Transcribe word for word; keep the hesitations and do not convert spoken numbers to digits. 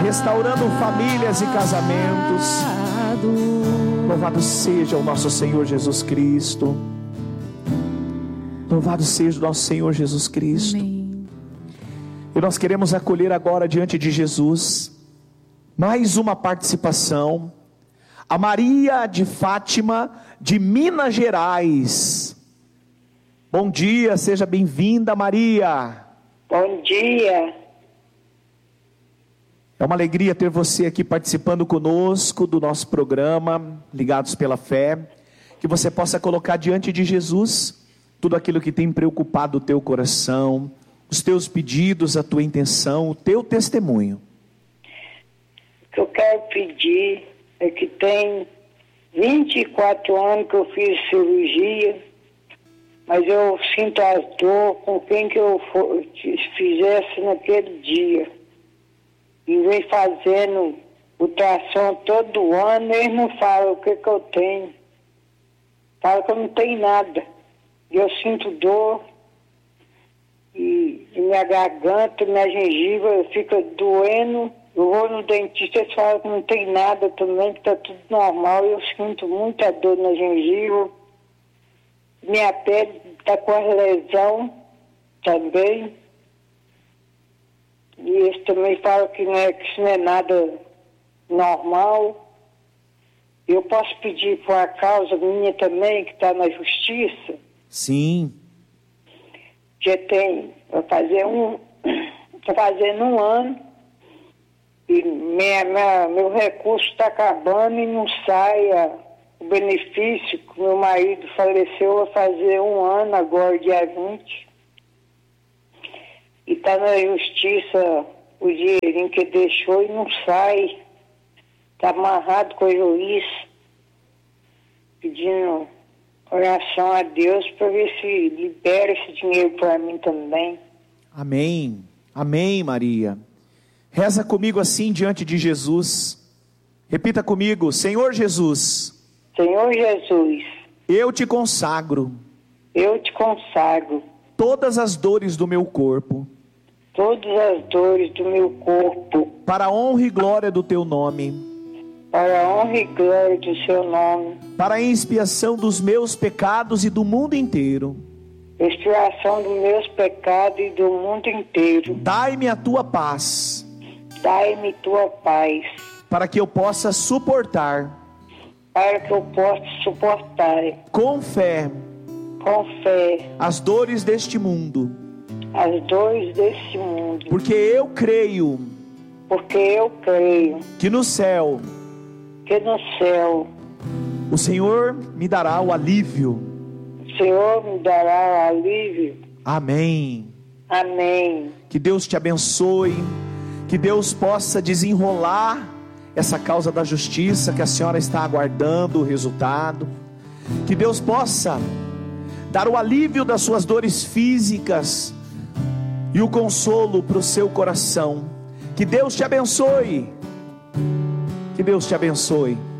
restaurando famílias e casamentos. Louvado seja o nosso Senhor Jesus Cristo. Louvado seja o nosso Senhor Jesus Cristo. Amém. E nós queremos acolher agora diante de Jesus mais uma participação. A Maria de Fátima, de Minas Gerais. Bom dia, seja bem-vinda, Maria. Bom dia. É uma alegria ter você aqui participando conosco do nosso programa, Ligados pela Fé. Que você possa colocar diante de Jesus tudo aquilo que tem preocupado o teu coração, os teus pedidos, a tua intenção, o teu testemunho. O que eu quero pedir é que tem vinte e quatro anos que eu fiz cirurgia, mas eu sinto as dor com quem que eu for, fizesse naquele dia. E vem fazendo ultrassom todo ano, eles não falam o que que eu tenho. Falam que eu não tenho nada. E eu sinto dor, e, e minha garganta, minha gengiva fica doendo. Eu vou no dentista, eles falam que não tem nada também, que está tudo normal. Eu sinto muita dor na gengiva. Minha pele está com a lesão também. E eles também falam que, não é, que isso não é nada normal. Eu posso pedir por uma causa minha também, que está na justiça? Sim. Já tem, vai fazer um, está fazendo um ano, e minha, minha, meu recurso está acabando e não sai a, o benefício, que meu marido faleceu vai fazer um ano agora, dia vinte. E está na justiça o dinheirinho que deixou e não sai. Está amarrado com o juiz, pedindo oração a Deus para ver se libera esse dinheiro para mim também. Amém. Amém, Maria. Reza comigo assim diante de Jesus. Repita comigo: Senhor Jesus. Senhor Jesus. Eu te consagro. Eu te consagro. Todas as dores do meu corpo. Todas as dores do meu corpo. Para a honra e glória do teu nome. Para a honra e glória do seu nome. Para a expiação dos meus pecados e do mundo inteiro. Expiação dos meus pecados e do mundo inteiro. Dai-me a tua paz. Dai-me tua paz. Para que eu possa suportar. Para que eu possa suportar. Com fé. Com fé. As dores deste mundo. As dores deste mundo. Porque eu creio. Porque eu creio. Que no céu. Que no céu. O Senhor me dará o alívio. O Senhor me dará o alívio. Amém. Amém. Que Deus te abençoe. Que Deus possa desenrolar essa causa da justiça que a senhora está aguardando o resultado. Que Deus possa dar o alívio das suas dores físicas e o consolo para o seu coração. Que Deus te abençoe. Que Deus te abençoe.